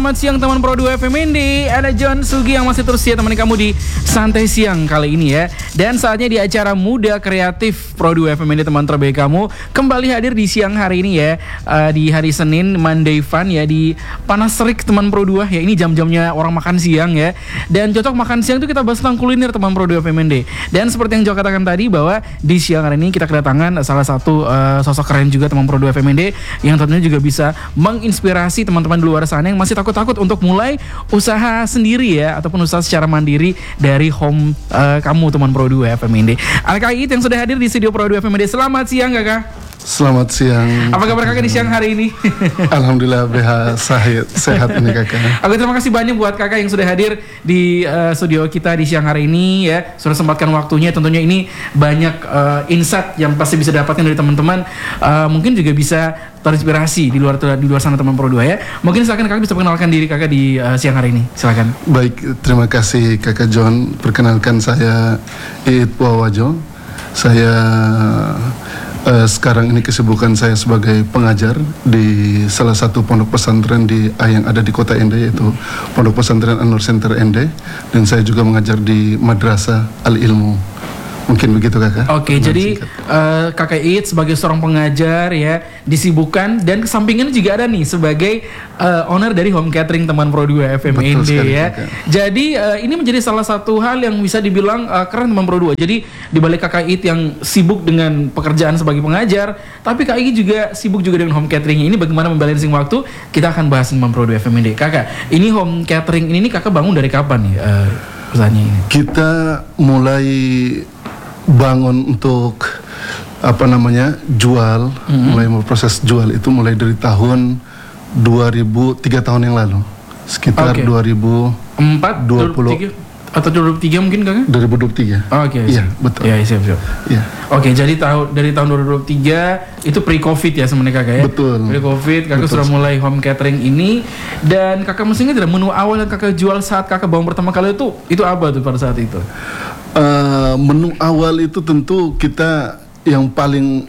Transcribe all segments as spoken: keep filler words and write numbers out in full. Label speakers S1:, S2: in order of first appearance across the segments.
S1: Selamat siang teman Pro dua F M Inde. Ada John Sugi yang masih terus setia temani kamu di Santai Siang kali ini ya. Dan saatnya di acara Muda Kreatif Pro dua F M Inde, teman terbaik kamu kembali hadir di siang hari ini ya, uh, di hari Senin, Monday Fun ya, di Panas Terik teman Pro dua ya. Ini jam-jamnya orang makan siang ya. Dan cocok makan siang itu kita bahas tentang kuliner teman Pro dua F M Inde. Dan seperti yang Jo katakan tadi bahwa di siang hari ini kita kedatangan salah satu uh, sosok keren juga teman Pro dua F M Inde, yang tentunya juga bisa menginspirasi teman-teman di luar sana yang masih takut takut untuk mulai usaha sendiri ya, ataupun usaha secara mandiri dari home uh, kamu teman Pro dua F M Inde. Ada Kak Iit yang sudah hadir di studio Pro dua F M Inde. Selamat siang Kakak.
S2: Selamat siang.
S1: Apa kabar Kakak di siang hari ini?
S2: Alhamdulillah B H sehat, sehat ini Kakak.
S1: Oke, terima kasih banyak buat Kakak yang sudah hadir di uh, studio kita di siang hari ini ya. Sudah sempatkan waktunya, tentunya ini banyak uh, insight yang pasti bisa dapatkan dari teman-teman. Uh, mungkin juga bisa terinspirasi di luar di luar sana teman Pro dua ya. Mungkin silakan Kakak bisa perkenalkan diri Kakak di uh, siang hari ini. Silakan.
S2: Baik, terima kasih Kakak John. Perkenalkan saya Iit Wawajo. Saya Uh, sekarang ini kesibukan saya sebagai pengajar di salah satu pondok pesantren di uh, yang ada di kota Ende, yaitu Pondok Pesantren An-Nur Center Ende, dan saya juga mengajar di Madrasah Al-Ilmu. Mungkin begitu Kakak.
S1: Oke, jadi uh, Kakak Iit sebagai seorang pengajar ya, disibukkan, dan kesampingannya juga ada nih sebagai uh, owner dari home catering teman Pro dua F M Inde ya. Kakak. Jadi uh, ini menjadi salah satu hal yang bisa dibilang uh, keren teman Pro dua. Jadi di balik Kakak Iit yang sibuk dengan pekerjaan sebagai pengajar, tapi Kak Iit juga sibuk juga dengan home catering ini. Bagaimana membalancing waktu? Kita akan bahas teman Pro dua F M Inde. Kakak, ini home catering ini nih Kakak bangun dari kapan nih uh, usahanya ini?
S2: Kita mulai bangun untuk apa namanya jual, mm-hmm. mulai proses jual itu mulai dari tahun dua ribu tiga tahun yang lalu, sekitar okay. dua ribu empat, dua puluh
S1: atau dua ribu tiga mungkin Kakak?
S2: dua ribu dua puluh tiga.
S1: Oh, Oke, okay,
S2: iya betul.
S1: Iya, siap siap. Iya. Oke, okay, jadi tahun dari tahun dua ribu dua puluh tiga itu pre-covid ya sebenarnya Kakak ya?
S2: Betul.
S1: Pre-covid Kakak betul. Sudah mulai home catering ini, dan Kakak mesti ingat tidak menu awal yang Kakak jual saat Kakak bangun pertama kali itu itu apa tuh pada saat itu?
S2: Uh, menu awal itu tentu kita yang paling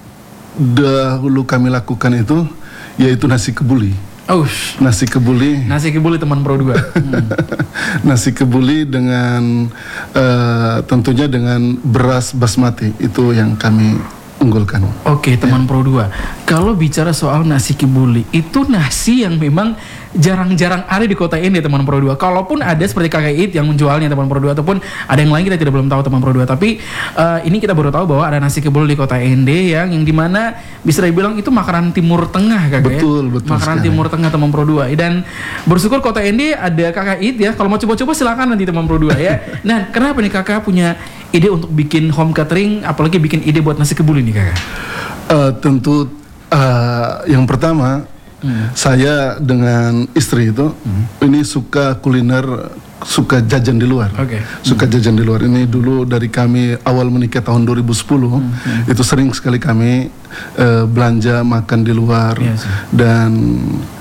S2: dahulu kami lakukan itu yaitu nasi kebuli.
S1: Oh,
S2: nasi kebuli.
S1: Nasi kebuli teman Pro dua. Hmm.
S2: Nasi kebuli dengan uh, tentunya dengan beras basmati, itu yang kami unggulkan.
S1: Oke, teman ya. Pro dua. Kalau bicara soal nasi kebuli, itu nasi yang memang jarang-jarang ada di kota ini teman Pro dua. Kalaupun ada seperti Kakak Iit yang menjualnya teman Pro dua, ataupun ada yang lain kita tidak belum tahu teman Pro dua. Tapi uh, ini kita baru tahu bahwa ada nasi kebuli di kota Ende yang yang dimana bisa dibilang itu makanan Timur Tengah Kakak
S2: betul,
S1: ya.
S2: Betul,
S1: makanan
S2: sekali.
S1: Timur Tengah teman Pro dua. Dan bersyukur kota Ende ada Kakak Iit ya. Kalau mau coba-coba silakan nanti teman Pro dua ya. Nah, kenapa nih Kakak punya ide untuk bikin home catering, apalagi bikin ide buat nasi kebuli nih Kakak?
S2: Uh, tentu uh, yang pertama, hmm. saya dengan istri itu hmm. ini suka kuliner, suka jajan di luar.
S1: Okay.
S2: Suka hmm. jajan di luar. Ini dulu dari kami awal menikah tahun dua ribu sepuluh, hmm. itu sering sekali kami uh, belanja makan di luar. Yes. Dan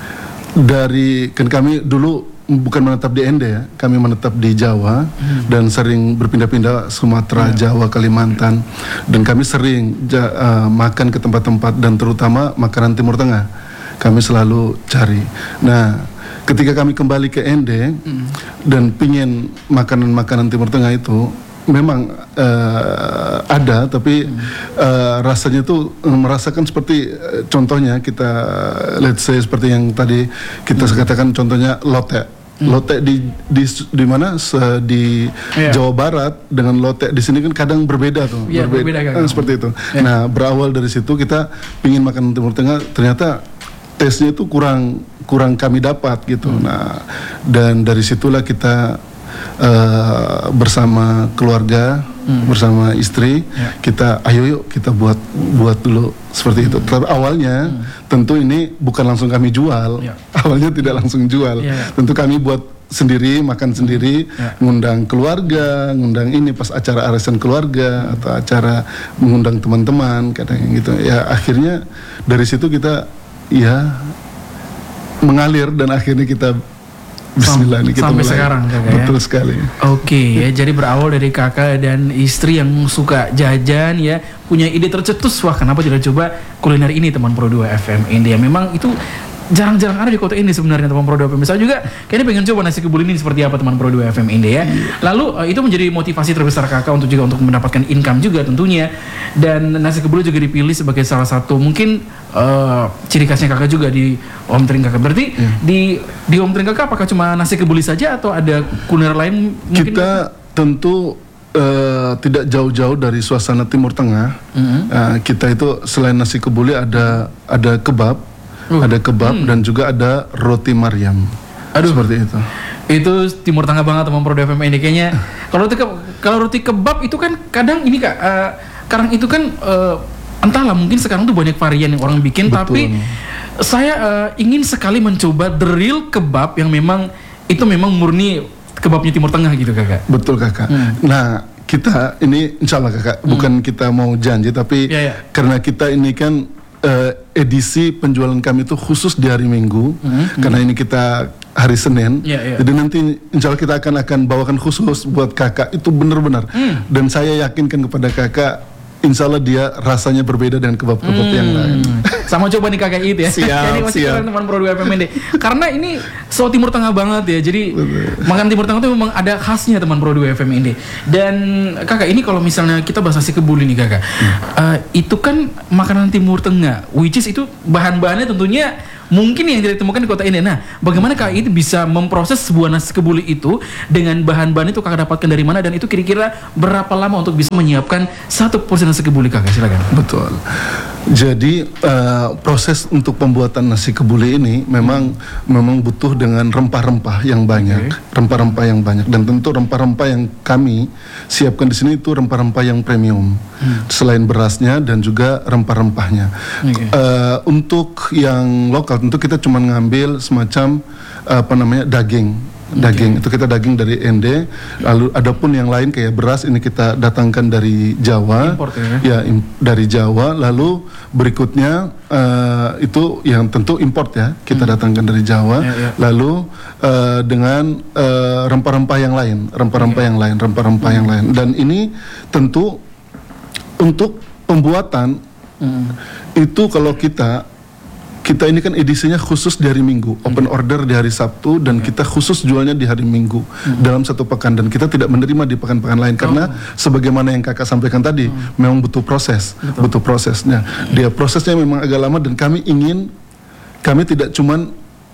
S2: dari kan kami dulu bukan menetap di Ende ya, kami menetap di Jawa, hmm. dan sering berpindah-pindah Sumatera, yeah. Jawa, Kalimantan, dan kami sering ja, uh, makan ke tempat-tempat, dan terutama makanan Timur Tengah kami selalu cari. Nah, ketika kami kembali ke Ende hmm. dan pingin makanan-makanan Timur Tengah itu memang uh, ada, tapi hmm. uh, rasanya tuh merasakan seperti uh, contohnya kita let's say seperti yang tadi kita hmm. katakan contohnya lotek. Hmm. Lotek di di di mana se, di yeah. Jawa Barat dengan lotek di sini kan kadang berbeda tuh,
S1: yeah,
S2: berbeda, berbeda
S1: kan,
S2: seperti itu. Yeah. Nah, berawal dari situ kita pingin makan Timur Tengah, ternyata tesnya itu kurang kurang kami dapat gitu. Hmm. Nah, dan dari situlah kita Uh, bersama keluarga, hmm. bersama istri, ya. Kita ayo yuk kita buat buat dulu seperti hmm. itu. Tapi awalnya hmm. tentu ini bukan langsung kami jual, ya. Awalnya tidak langsung jual. Ya. Tentu kami buat sendiri, makan sendiri, ya. Ngundang keluarga, ngundang ini pas acara arisan keluarga hmm. atau acara mengundang teman-teman, kadang gitu. Ya akhirnya dari situ kita ya mengalir, dan akhirnya kita Bismillah,
S1: Sam,
S2: kita
S1: sampai
S2: mulai.
S1: Sekarang Kakak ya.
S2: Betul sekali.
S1: Oke okay, ya, jadi berawal dari Kakak dan istri yang suka jajan ya, punya ide tercetus, wah kenapa tidak coba kuliner ini teman Pro dua F M Inde. Memang itu jarang-jarang ada di kota ini sebenarnya teman Pro dua F M. Saya juga kayaknya pengen coba nasi kebuli ini seperti apa teman Pro dua F M ini ya. Lalu uh, itu menjadi motivasi terbesar kakak untuk juga untuk mendapatkan income juga tentunya. Dan nasi kebuli juga dipilih sebagai salah satu mungkin uh, ciri khasnya kakak juga di home train kakak. Berarti yeah. di di home train kakak apakah cuma nasi kebuli saja atau ada kuliner lain? Mungkin
S2: kita kakak? tentu Uh, tidak jauh-jauh dari suasana Timur Tengah. Mm-hmm. uh, kita itu selain nasi kebuli ada ada kebab, uh. ada kebab mm. dan juga ada roti Maryam. Aduh, seperti itu.
S1: Itu Timur Tengah banget teman Pro dua F M ini kayaknya. Kalau roti ke- kalau roti kebab itu kan kadang ini kak, uh, sekarang itu kan uh, entahlah mungkin sekarang tuh banyak varian yang orang bikin. Betul. Tapi saya uh, ingin sekali mencoba the real kebab yang memang itu memang murni kebabnya Timur Tengah gitu kakak.
S2: Betul kakak. Hmm. Nah kita ini insya Allah kakak hmm. bukan kita mau janji tapi yeah, yeah. karena kita ini kan uh, edisi penjualan kami itu khusus di hari Minggu hmm. karena hmm. ini kita hari Senin. Yeah, yeah. Jadi nanti insya Allah kita akan akan bawakan khusus buat kakak itu benar-benar hmm. dan saya yakinkan kepada kakak. Insya Allah dia rasanya berbeda dengan kebab-kebab hmm. yang lain.
S1: Sama coba nih kakak itu ya.
S2: Siap,
S1: ini masih
S2: siap.
S1: keren teman Pro dua F M ini. Karena ini so Timur Tengah banget ya. Jadi betul. Makan Timur Tengah itu memang ada khasnya teman Pro dua F M ini. Dan kakak ini kalau misalnya kita bahas nasi kebuli nih kakak. Hmm. Uh, itu kan makanan Timur Tengah. Which is itu bahan-bahannya tentunya mungkin yang tidak ditemukan di kota ini. Nah, bagaimana kakak itu bisa memproses sebuah nasi kebuli itu dengan bahan-bahan itu kakak dapatkan dari mana dan itu kira-kira berapa lama untuk bisa menyiapkan satu porsi nasi kebuli kakak? Silakan.
S2: Betul. Jadi uh, proses untuk pembuatan nasi kebuli ini memang hmm. memang butuh dengan rempah-rempah yang banyak, okay. rempah-rempah yang banyak dan tentu rempah-rempah yang kami siapkan di sini itu rempah-rempah yang premium. Hmm. Selain berasnya dan juga rempah-rempahnya. Okay. Uh, untuk yang lokal tentu kita cuma ngambil semacam apa namanya daging. Daging okay. itu kita daging dari Ende, lalu adapun yang lain kayak beras ini kita datangkan dari Jawa, import, ya, ya im- dari Jawa. Lalu berikutnya uh, itu yang tentu import ya kita hmm. datangkan dari Jawa. Ya, ya. Lalu uh, dengan uh, rempah-rempah yang lain, rempah-rempah okay. yang lain, rempah-rempah hmm. yang lain. Dan ini tentu untuk pembuatan hmm. itu kalau kita Kita ini kan edisinya khusus di hari Minggu, open okay. order di hari Sabtu dan okay. kita khusus jualnya di hari Minggu mm-hmm. dalam satu pekan dan kita tidak menerima di pekan-pekan lain oh. karena sebagaimana yang kakak sampaikan tadi mm. memang butuh proses, Betul. butuh prosesnya. Dia prosesnya memang agak lama dan kami ingin kami tidak cuman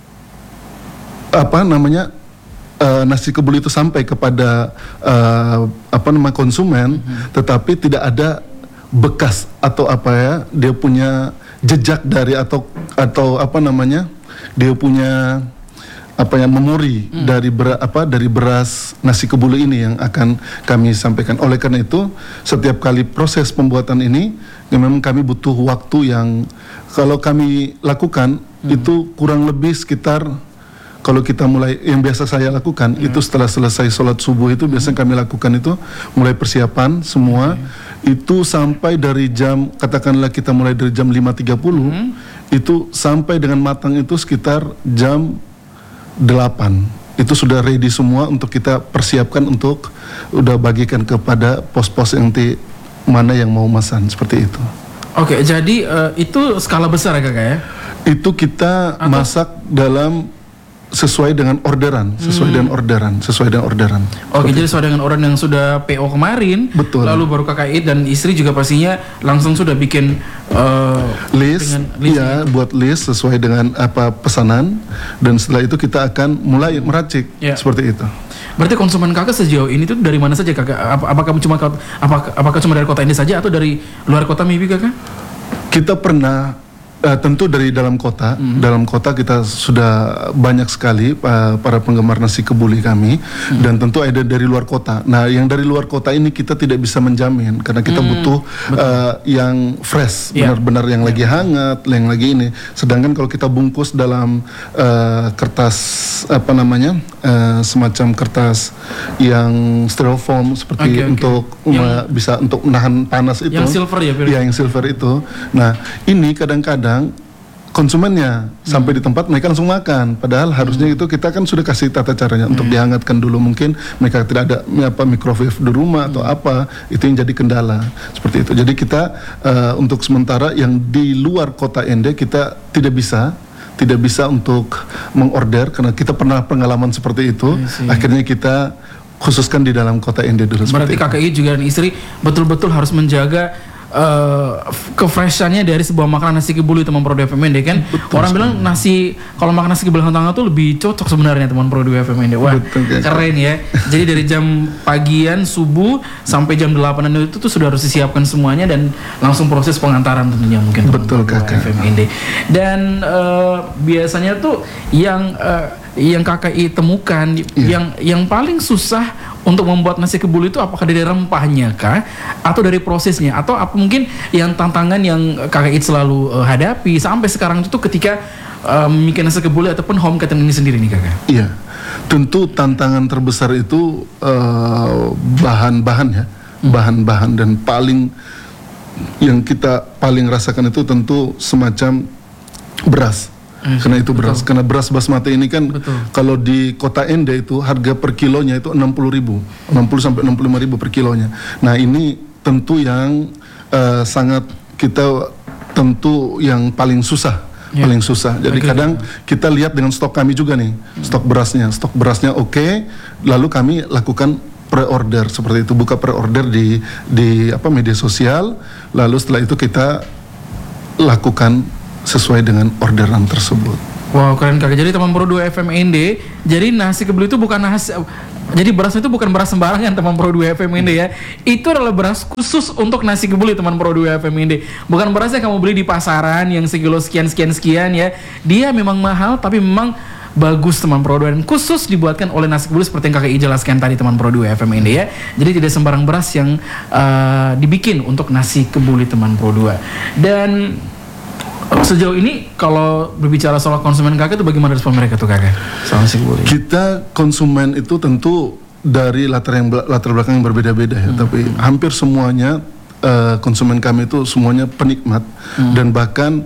S2: apa namanya uh, nasi kebuli itu sampai kepada uh, apa nama konsumen, mm-hmm. tetapi tidak ada bekas atau apa ya dia punya jejak dari atau atau apa namanya dia punya apa yang memori hmm. dari ber, apa dari beras nasi kebuli ini yang akan kami sampaikan. Oleh karena itu setiap kali proses pembuatan ini ya memang kami butuh waktu yang kalau kami lakukan hmm. itu kurang lebih sekitar kalau kita mulai yang biasa saya lakukan hmm. itu setelah selesai sholat subuh itu hmm. biasanya kami lakukan itu mulai persiapan semua hmm. itu sampai dari jam katakanlah kita mulai dari jam lima tiga puluh hmm. itu sampai dengan matang itu sekitar jam delapan itu sudah ready semua untuk kita persiapkan untuk udah bagikan kepada pos-pos yang di mana yang mau pesan seperti itu.
S1: Oke, jadi uh, itu skala besar ya kakak ya?
S2: Itu kita Atau? masak dalam sesuai dengan orderan, sesuai hmm. dengan orderan, sesuai dengan orderan.
S1: Oke, jadi sesuai dengan orderan yang sudah P O kemarin.
S2: Betul.
S1: Lalu baru kakak Id dan istri juga pastinya langsung sudah bikin uh,
S2: list, list ya, gitu. Buat list sesuai dengan apa pesanan dan setelah itu kita akan mulai meracik ya. Seperti itu.
S1: Berarti konsumen kakak sejauh ini tuh dari mana saja kakak? Apakah cuma apakah, apakah cuma dari kota ini saja atau dari luar kota maybe kakak?
S2: Kita pernah Uh, tentu dari dalam kota, mm-hmm. dalam kota kita sudah banyak sekali uh, para penggemar nasi kebuli kami, mm-hmm. dan tentu ada dari luar kota. Nah, yang dari luar kota ini kita tidak bisa menjamin karena kita mm-hmm. butuh uh, yang fresh, yeah. benar-benar yang yeah. lagi hangat, yang lagi ini. Sedangkan kalau kita bungkus dalam uh, kertas apa namanya, uh, semacam kertas yang styrofoam seperti okay, untuk okay. Uh, bisa untuk menahan panas itu.
S1: Yang silver ya?
S2: Iya, yang silver itu. Nah, ini kadang-kadang konsumennya hmm. sampai di tempat mereka langsung makan, padahal harusnya hmm. itu kita kan sudah kasih tata caranya hmm. untuk dihangatkan dulu, mungkin mereka tidak ada apa microwave di rumah hmm. atau apa, itu yang jadi kendala seperti itu. Jadi kita uh, untuk sementara yang di luar kota Ende kita tidak bisa tidak bisa untuk mengorder karena kita pernah pengalaman seperti itu. Akhirnya kita khususkan di dalam kota Ende dulu.
S1: Berarti K K I juga dan istri betul-betul harus menjaga uh, kefreshannya dari sebuah makanan nasi kebuli teman Produk F M N D kan. Betul, orang bilang nasi kalau makan nasi kebuli Tangga tuh lebih cocok sebenarnya teman Produk F M N D. Wah, betul, keren ya. Jadi dari jam pagian subuh sampai jam delapan itu tuh sudah harus disiapkan semuanya dan langsung proses pengantaran tentunya mungkin.
S2: Betul Kakak.
S1: F M N D. Dan uh, biasanya tuh yang uh, yang K K I temukan yeah. yang yang paling susah untuk membuat nasi kebuli itu apakah dari rempahnya kah atau dari prosesnya atau apa mungkin yang tantangan yang K K I selalu uh, hadapi sampai sekarang itu ketika uh, membuat nasi kebuli ataupun home catering ini sendiri nih Kakak?
S2: Iya, tentu tantangan terbesar itu uh, bahan-bahan ya, hmm. bahan-bahan dan paling yang kita paling rasakan itu tentu semacam beras. Eh, karena itu beras, betul. Karena beras basmati ini kan betul. Kalau di kota Ende itu harga per kilonya itu enam puluh ribu, enam puluh sampai enam puluh lima ribu per kilonya. Nah ini tentu yang uh, sangat kita tentu yang paling susah, ya. paling susah. Jadi okay. kadang kita lihat dengan stok kami juga nih, stok berasnya, stok berasnya oke, okay, lalu kami lakukan pre-order seperti itu, buka pre-order di di apa media sosial, lalu setelah itu kita lakukan sesuai dengan orderan tersebut.
S1: Wow, keren Kakak. Jadi teman Pro dua F M N D, jadi nasi kebuli itu bukan nasi, jadi beras itu bukan beras sembarangan teman Pro dua F M N D ya. Itu adalah beras khusus untuk nasi kebuli teman Pro dua F M N D. Bukan beras yang kamu beli di pasaran yang sekilo sekian sekian sekian ya. Dia memang mahal tapi memang bagus teman Pro dua dan khusus dibuatkan oleh nasi kebuli seperti yang Kakak I jelaskan tadi teman Pro dua F M N D ya. Jadi tidak sembarang beras yang uh, dibikin untuk nasi kebuli teman Pro dua. Dan sejauh ini kalau berbicara soal konsumen Kakak itu bagaimana respon mereka tuh Kakak? Soal nasi kebuli.
S2: Kita konsumen itu tentu dari latar yang latar belakang yang berbeda-beda ya, hmm. tapi hampir semuanya uh, konsumen kami itu semuanya penikmat hmm. dan bahkan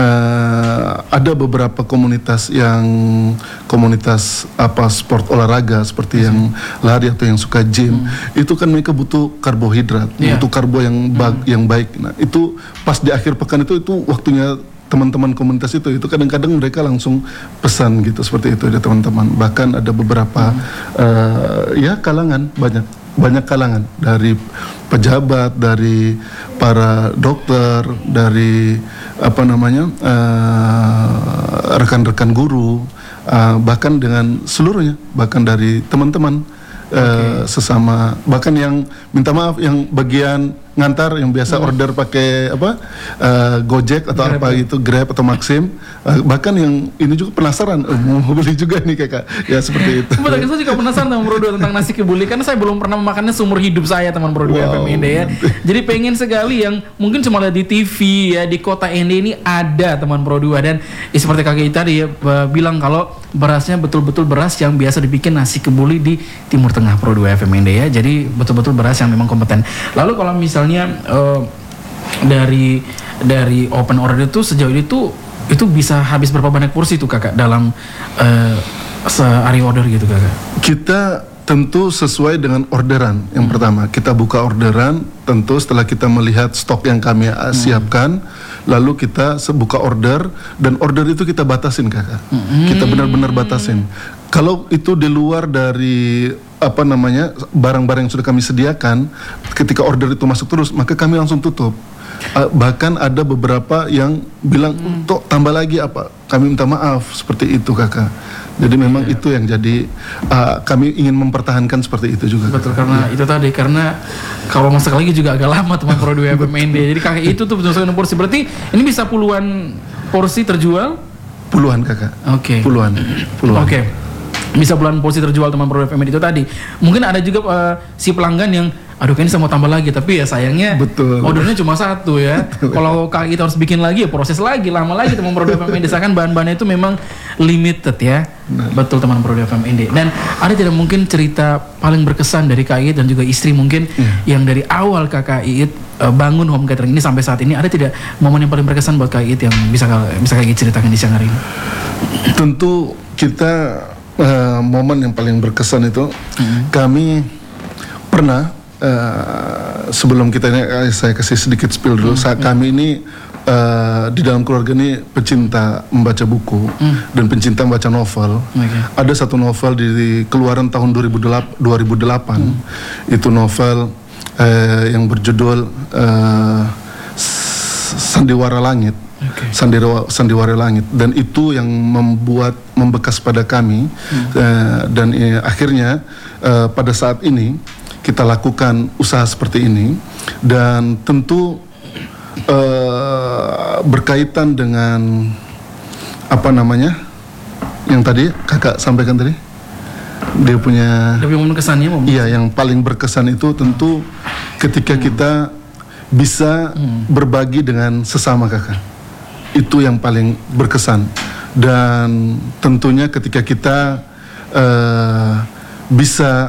S2: uh, ada beberapa komunitas yang komunitas apa sport olahraga seperti hmm. yang lari atau yang suka gym hmm. itu kan mereka butuh karbohidrat, yeah. butuh karbo yang ba- hmm. yang baik. Nah itu pas di akhir pekan itu itu waktunya teman-teman komunitas itu itu kadang-kadang mereka langsung pesan gitu seperti itu ada teman-teman, bahkan ada beberapa hmm. uh, ya kalangan banyak banyak kalangan dari pejabat, dari para dokter, dari apa namanya uh, rekan-rekan guru, uh, bahkan dengan seluruhnya, bahkan dari teman-teman uh, okay. sesama, bahkan yang minta maaf yang bagian ngantar yang biasa hmm. order pakai apa uh, Gojek atau Grab, apa gitu, Grab atau Maxim, uh, bahkan yang ini juga penasaran uh, mau beli juga nih Kakak ya seperti itu.
S1: Betul, saya juga penasaran teman Pro dua tentang nasi kebuli karena saya belum pernah memakannya seumur hidup saya teman Pro dua wow. F M N D ya. Jadi pengen sekali yang mungkin cuma lihat di T V ya di kota Ende ini ada teman Pro dua dan ya, seperti Kakak tadi ya uh, bilang kalau berasnya betul-betul beras yang biasa dibikin nasi kebuli di Timur Tengah Pro dua F M N D ya. Jadi betul-betul beras yang memang kompeten. Lalu kalau misalnya Uh, dari dari open order itu sejauh ini tuh itu bisa habis berapa banyak porsi tuh Kakak dalam uh, sehari order gitu Kakak?
S2: Kita tentu sesuai dengan orderan. Yang hmm. pertama kita buka orderan, tentu setelah kita melihat stok yang kami hmm. siapkan, lalu kita buka order dan order itu kita batasin Kakak. Hmm. Kita benar-benar batasin. Kalau itu di luar dari apa namanya barang-barang yang sudah kami sediakan, ketika order itu masuk terus, maka kami langsung tutup. Uh, bahkan ada beberapa yang bilang hmm. untuk tambah lagi apa, kami minta maaf seperti itu Kakak. Jadi memang yeah. itu yang jadi uh, kami ingin mempertahankan seperti itu juga.
S1: Betul Kakak. Karena yeah. itu tadi karena kalau masak lagi juga agak lama teman Pro dua F M N D. Jadi Kakak itu tuh betul-betul porsi. Berarti ini bisa puluhan porsi terjual?
S2: Puluhan Kakak.
S1: Oke. Okay.
S2: Puluhan. Puluhan.
S1: Oke. Okay. Bisa puluhan porsi terjual teman Pro F M itu tadi. Mungkin ada juga uh, si pelanggan yang aduh kayaknya saya mau tambah lagi tapi ya sayangnya betul. Ordernya cuma satu ya. Kalau kita harus bikin lagi ya proses lagi lama lagi teman Pro F M desakan bahan-bahannya itu memang limited ya. Nah. Betul teman Pro F M D. Dan ada tidak mungkin cerita paling berkesan dari Kak Iit dan juga istri mungkin hmm. yang dari awal Kakak Iit uh, bangun home catering ini sampai saat ini, ada tidak momen yang paling berkesan buat Kak Iit yang bisa bisa Kak Iit ceritakan di siang hari ini?
S2: Tentu kita Uh, momen yang paling berkesan itu hmm. kami pernah uh, sebelum kita ini saya kasih sedikit spill dulu hmm. saat kami ini uh, di dalam keluarga ini pecinta membaca buku hmm. dan pencinta membaca novel. Okay. Ada satu novel di, di keluaran tahun dua ribu delapan hmm. itu novel uh, yang berjudul uh, Sandiwara Langit. Okay. Sandiwara, Sandiwara Langit, dan itu yang membuat membekas pada kami hmm. uh, dan uh, akhirnya uh, pada saat ini kita lakukan usaha seperti ini, dan tentu uh, berkaitan dengan apa namanya yang tadi kakak sampaikan tadi, dia punya
S1: dia punya kesannya,
S2: iya, yang paling berkesan itu tentu ketika hmm. kita bisa hmm. berbagi dengan sesama kakak, itu yang paling berkesan. Dan tentunya ketika kita uh, bisa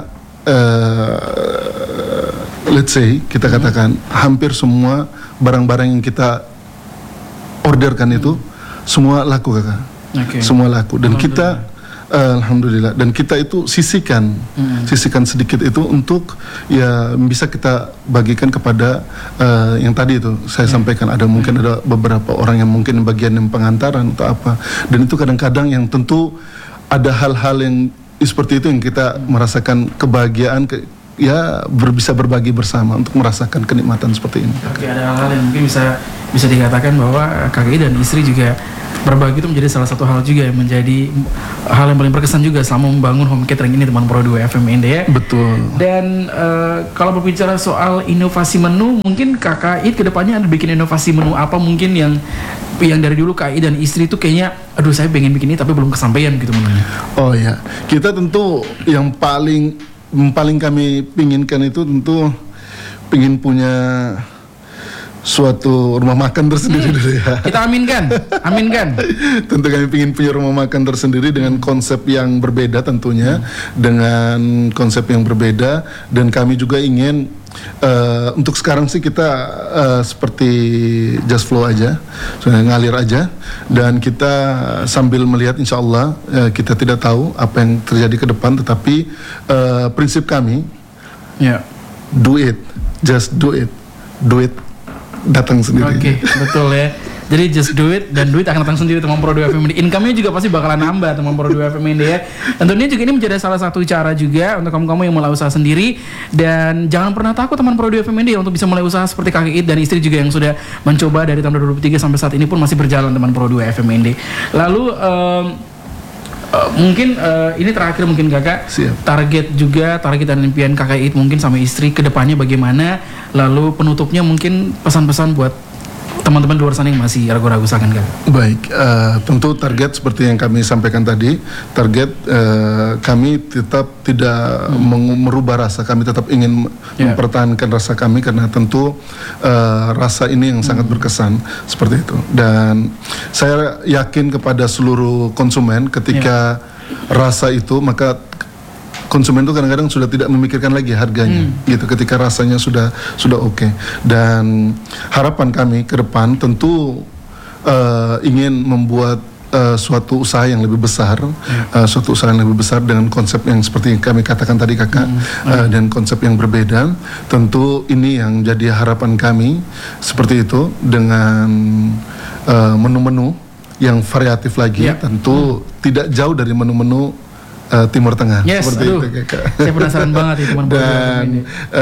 S2: Uh, let's say kita katakan hmm. hampir semua barang-barang yang kita orderkan itu hmm. semua laku kakak, okay. semua laku, dan kita uh, alhamdulillah, dan kita itu sisihkan hmm. sisihkan sedikit itu untuk ya bisa kita bagikan kepada uh, yang tadi itu saya hmm. sampaikan, ada mungkin ada beberapa orang yang mungkin bagian yang pengantaran atau apa, dan itu kadang-kadang yang tentu ada hal-hal yang seperti itu yang kita hmm. merasakan kebahagiaan ke, ya ber, bisa berbagi bersama untuk merasakan kenikmatan seperti ini.
S1: Oke, ada hal-hal yang mungkin bisa bisa dikatakan bahwa kakak dan istri juga berbagi itu menjadi salah satu hal juga yang menjadi hal yang paling berkesan juga selama membangun home catering ini, teman Pro dua F M N D ya.
S2: Betul.
S1: Dan uh, kalau berbicara soal inovasi menu, mungkin kakak It kedepannya ada bikin inovasi menu apa mungkin yang yang dari dulu Kak I dan istri itu kayaknya, aduh saya pengen bikin ini tapi belum kesampaian gitu menunya.
S2: Oh ya, kita tentu yang paling paling kami pinginkan itu tentu pingin punya suatu rumah makan tersendiri dulu ya.
S1: Kita aminkan, aminkan.
S2: Tentu kami ingin punya rumah makan tersendiri dengan konsep yang berbeda tentunya, hmm. dengan konsep yang berbeda, dan kami juga ingin uh, untuk sekarang sih kita uh, seperti just flow aja, ngalir aja, dan kita sambil melihat insya Allah uh, kita tidak tahu apa yang terjadi ke depan, tetapi uh, prinsip kami, yeah. do it, just do it, do it. Datang sendiri.
S1: Oke, okay, betul ya. Jadi just do it, dan duit akan datang sendiri teman Pro dua F M N D. Income-nya juga pasti bakalan nambah teman Pro dua F M N D ya. Tentunya juga ini menjadi salah satu cara juga untuk kamu-kamu yang mulai usaha sendiri, dan jangan pernah takut teman Pro dua F M N D untuk bisa mulai usaha seperti Kakak It dan istri juga yang sudah mencoba dari tahun dua ribu tiga sampai saat ini pun masih berjalan teman Pro dua F M N D. Lalu um, Uh, mungkin uh, ini terakhir mungkin kakak, siap. Target juga, target dan impian kakak It mungkin sama istri kedepannya bagaimana, lalu penutupnya mungkin pesan-pesan buat teman-teman di luar sana yang masih ragu-ragu silakan kakak.
S2: Baik, uh, tentu target seperti yang kami sampaikan tadi, target uh, kami tetap tidak hmm. merubah rasa, kami tetap ingin yeah. mempertahankan rasa kami, karena tentu uh, rasa ini yang sangat hmm. berkesan seperti itu, dan saya yakin kepada seluruh konsumen ketika yeah. rasa itu, maka konsumen itu kadang-kadang sudah tidak memikirkan lagi harganya, hmm. gitu. Ketika rasanya sudah sudah oke, okay. Dan harapan kami ke depan tentu uh, ingin membuat uh, suatu usaha yang lebih besar, hmm. uh, suatu usaha yang lebih besar dengan konsep yang seperti yang kami katakan tadi kakak, hmm. Hmm. Uh, dan konsep yang berbeda. Tentu ini yang jadi harapan kami seperti itu, dengan uh, menu-menu yang variatif lagi, yeah. tentu hmm. tidak jauh dari menu-menu Uh, Timur Tengah,
S1: yes,
S2: seperti
S1: aduh,
S2: itu kakak.
S1: Saya penasaran banget itu teman.
S2: Dan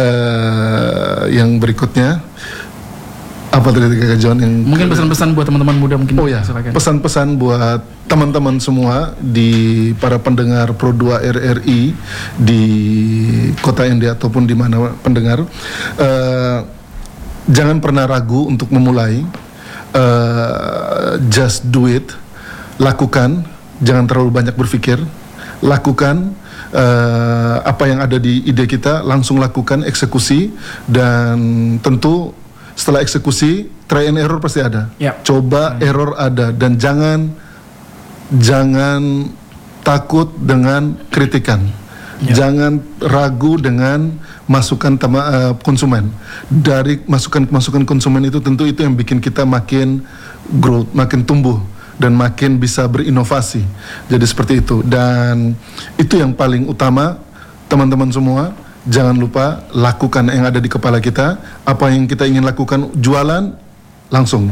S2: uh, yang berikutnya apa tadi kakak John yang
S1: mungkin pesan-pesan buat teman-teman muda mungkin.
S2: Oh ya, pesan-pesan buat teman-teman semua di para pendengar Pro dua R R I di kota N D ataupun di mana pendengar, uh, jangan pernah ragu untuk memulai, uh, just do it, lakukan, jangan terlalu banyak berpikir. Lakukan uh, apa yang ada di ide kita, langsung lakukan, eksekusi, dan tentu setelah eksekusi try and error pasti ada. Yep. Coba hmm. error ada, dan jangan jangan takut dengan kritikan. Yep. Jangan ragu dengan masukan tema, uh, konsumen. Dari masukan-masukan konsumen itu tentu itu yang bikin kita makin growth, makin tumbuh, dan makin bisa berinovasi. Jadi seperti itu, dan itu yang paling utama teman-teman semua. Jangan lupa lakukan yang ada di kepala kita. Apa yang kita ingin lakukan, jualan, langsung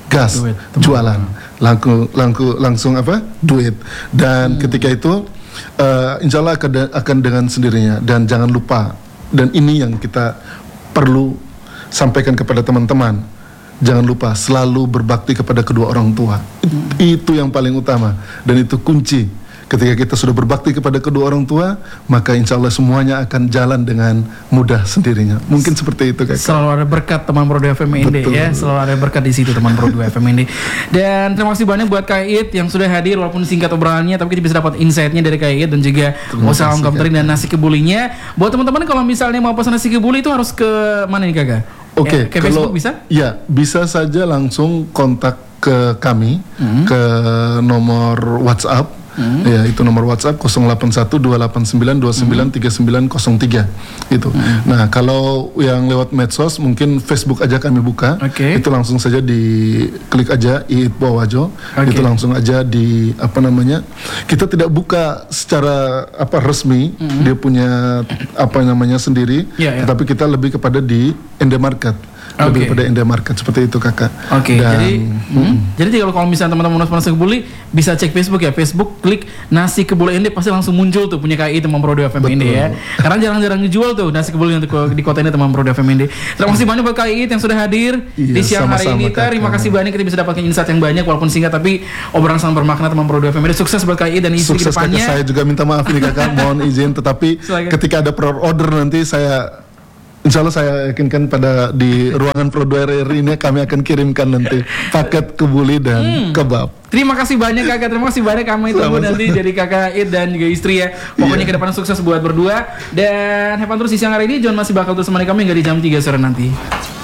S2: gas,
S1: duit,
S2: jualan, langsung, langsung, langsung apa, duit. Dan hmm. ketika itu, uh, insya Allah akan, akan dengan sendirinya. Dan jangan lupa, dan ini yang kita perlu sampaikan kepada teman-teman, jangan lupa selalu berbakti kepada kedua orang tua. Hmm. Itu yang paling utama, dan itu kunci. Ketika kita sudah berbakti kepada kedua orang tua, maka insya Allah semuanya akan jalan dengan mudah sendirinya. Mungkin seperti itu, Kakak.
S1: Selalu ada berkat teman Pro dua F M N D ya, selalu ada berkat di situ teman Pro dua F M N D. Dan terima kasih banyak buat Kak Iit yang sudah hadir, walaupun singkat obrolannya, tapi kita bisa dapat insight-nya dari Kak Iit dan juga usaha ongkam tering dan nasi kebulinya. Buat teman-teman kalau misalnya mau pesan nasi kebuli itu harus ke mana nih, Kakak?
S2: Oke,
S1: okay, ke Facebook bisa?
S2: Ya, bisa saja langsung kontak ke kami, mm-hmm. ke nomor WhatsApp. Hmm. Ya, itu nomor WhatsApp nol delapan satu dua delapan sembilan dua sembilan tiga sembilan nol tiga itu. Hmm. Nah, kalau yang lewat medsos mungkin Facebook aja kami buka. Okay. Itu langsung saja diklik aja Iit Powajo. Okay. Itu langsung aja di apa namanya? Kita tidak buka secara apa resmi, hmm. dia punya apa namanya sendiri, yeah, yeah. tetapi kita lebih kepada di Indomarket. Lebih okay. pada Indomarket seperti itu, Kakak.
S1: Oke. Okay, jadi hmm, jadi kalau kalau misalnya teman-teman mau nasi kebuli bisa cek Facebook ya. Facebook klik nasi kebuli N D pasti langsung muncul tuh punya K I teman Pro dua F M N D ya. Karena jarang-jarang dijual tuh nasi kebuli untuk di kota ini teman Pro dua F M N D. Terima kasih banyak buat K I yang sudah hadir iya, di siang hari ini. Terima kasih banyak kita bisa dapatkan insight yang banyak walaupun singkat tapi obrolan sangat bermakna teman Pro dua F M N D. Sukses buat K I dan istri
S2: Sukses,
S1: kedepannya.
S2: Kakak, saya juga minta maaf nih, Kakak. Mohon izin tetapi Silahkan. Ketika ada pre-order nanti saya insya Allah saya yakinkan pada di ruangan Pro dua R R ini kami akan kirimkan nanti paket kebuli dan hmm. kebab.
S1: Terima kasih banyak, Kakak. Terima kasih banyak kamu itu nanti dari Kakak Iit dan juga istri ya. Pokoknya yeah. ke depan sukses buat berdua. Dan have fun terus di siang hari ini. John masih bakal terus menemani kami hingga di jam tiga sore nanti.